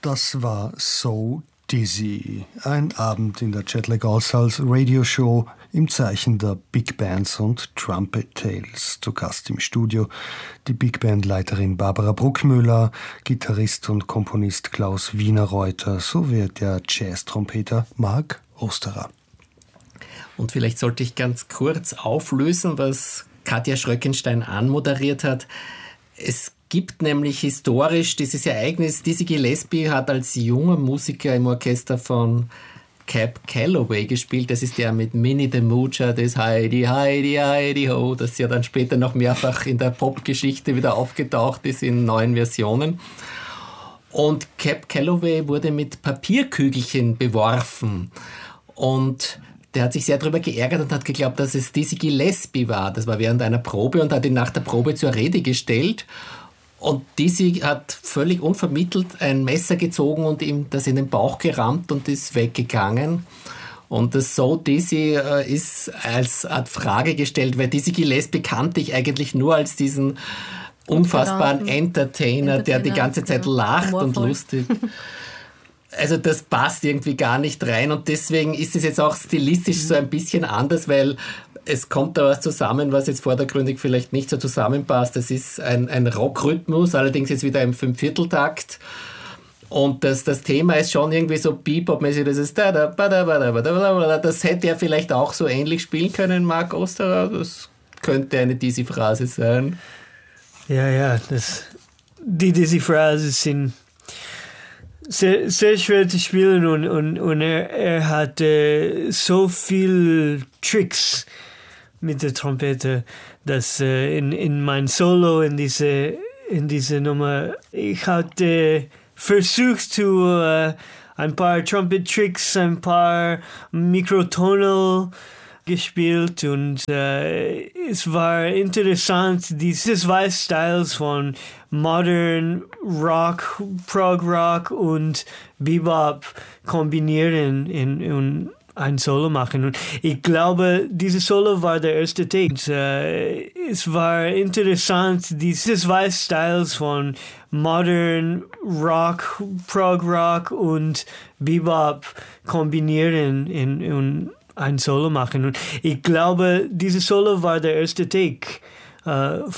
Das war So Dizzy. Ein Abend in der Jetlag All-Stars Radioshow im Zeichen der Big Bands und Trumpet Tales. Zu Gast im Studio die Big Band-Leiterin Barbara Bruckmüller, Gitarrist und Komponist Klaus Wienerreuter sowie der Jazz-Trompeter Marc Osterer. Und vielleicht sollte ich ganz kurz auflösen, was Katja Schröckenstein anmoderiert hat. Es gibt nämlich historisch dieses Ereignis. Dizzy Gillespie hat als junger Musiker im Orchester von Cab Calloway gespielt. Das ist der mit Minnie the Moocher, das Heidi, Heidi, Heidi Ho, das ja dann später noch mehrfach in der Popgeschichte wieder aufgetaucht ist in neuen Versionen. Und Cab Calloway wurde mit Papierkügelchen beworfen. Und der hat sich sehr darüber geärgert und hat geglaubt, dass es Dizzy Gillespie war. Das war während einer Probe und hat ihn nach der Probe zur Rede gestellt. Und Dizzy hat völlig unvermittelt ein Messer gezogen und ihm das in den Bauch gerammt und ist weggegangen. Und das So Dizzy ist als Art Frage gestellt, weil Dizzy Gillespie kannte ich eigentlich nur als diesen unfassbaren Entertainer, der die ganze Zeit lacht und lustig. Also das passt irgendwie gar nicht rein und deswegen ist es jetzt auch stilistisch so ein bisschen anders, weil es kommt da was zusammen, was jetzt vordergründig vielleicht nicht so zusammenpasst. Das ist ein Rockrhythmus, allerdings jetzt wieder im Fünfvierteltakt. Und das Thema ist schon irgendwie so Bebop-mäßig, das ist das hätte er vielleicht auch so ähnlich spielen können, Marc Osterer. Das könnte eine Dizzy-Phrase sein. Ja, die Dizzy-Phrasen sind sehr, sehr schwer zu spielen und er hat so viel Tricks mit der Trompete, dass in mein Solo in diese Nummer ich hatte versucht ein paar Trumpet-Tricks, ein paar Mikrotonal gespielt und es war interessant, diese zwei Styles von Modern Rock, Prog Rock und Bebop kombinieren und ein Solo machen. Und ich glaube, dieses Solo war der erste Take. Es war interessant, diese zwei Styles von Modern Rock, Prog Rock und Bebop kombinieren und ein Solo machen. Und ich glaube, dieses Solo war der erste Take